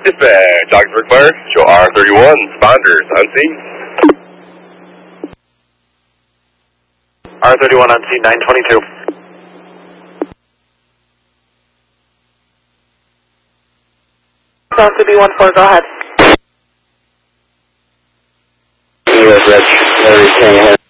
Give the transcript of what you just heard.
Dispatch, Ogdensburg Fire, show R31, responders on scene. R31 on scene, 922. South to B14, go ahead. US Reg, Larry, can you hear?